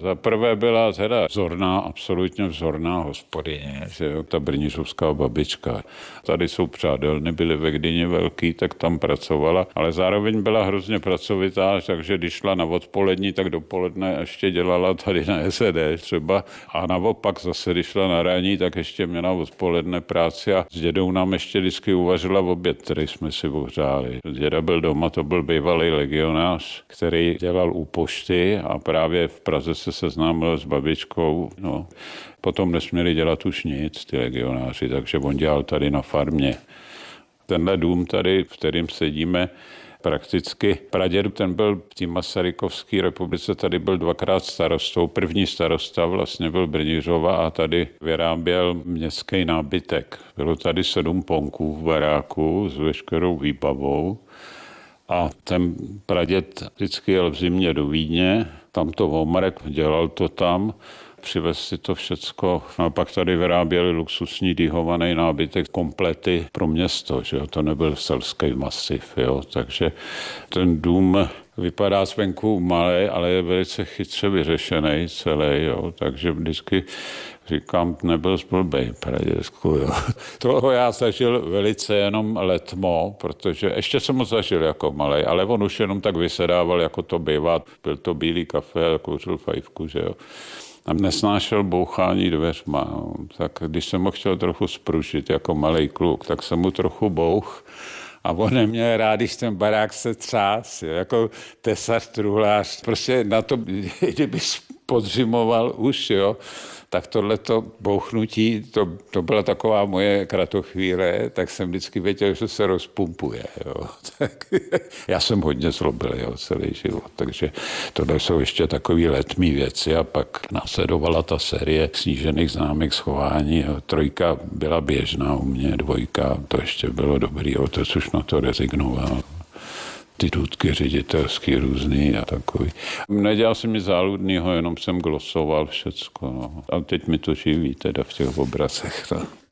Za prvé byla teda vzorná, absolutně vzorná hospodyně, že jo, ta brnířovská babička. Tady jsou přádelny, byly ve Gdyni velký, tak tam pracovala, ale zároveň byla hrozně pracovitá, takže když šla na odpolední, tak dopoledne ještě dělala tady na SED třeba a naopak zase, když šla na ranní, tak ještě měla odpoledne práci a s dědou nám ještě vždycky uvařila oběd, který jsme si ohřáli. Děda byl doma, to byl bývalý legionář, který dělal u pošty a právě v Praze se seznámil s babičkou. No, potom nesměli dělat už nic, ty legionáři, takže on dělal tady na farmě. Tenhle dům tady, v kterým sedíme, prakticky praděd, ten byl v té Masarykovské republice, tady byl dvakrát starostou. První starosta vlastně byl Brnířova a tady vyráběl městský nábytek. Bylo tady 7 ponků v baráku s veškerou výbavou. A ten praděd vždycky jel v zimě do Vídně, tam to omrek, dělal to tam, přivez si to všecko. No a pak tady vyráběli luxusní dýhovaný nábytek, komplety pro město, že jo? To nebyl selský masiv, jo? Takže ten dům vypadá zvenku malý, ale je velice chytře vyřešený celý, jo? Takže vždycky říkám, nebyl zblbej, pradědku, jo. Toho já zažil velice jenom letmo, protože ještě jsem ho zažil jako malej, ale on už jenom tak vysedával, jako to bývá. Byl to bílý kafe a kouřil fajfku, že jo. A nesnášel bouchání dveřma. No. Tak když jsem ho chtěl trochu sprušit jako malej kluk, tak jsem mu trochu bouch. A on neměl rád, když ten barák se třás, jako tesař, truhlář. Prostě na to, kdyby podřimoval už, jo, tak tohleto bouchnutí, to byla taková moje kratochvíle, tak jsem vždycky věděl, že se rozpumpuje. Jo. Tak, já jsem hodně zlobil, jo, celý život, takže tohle jsou ještě takový letmý věci a pak následovala ta série snížených známek schování. Jo. 3 byla běžná u mě, 2 to ještě bylo dobrý, jo, to už na to rezignoval. Ty důdky ředitelský různý a takový. Nedělal jsem nic záludnýho, jenom jsem glosoval všecko. No. A teď mi to živí teda v těch obrazech. No.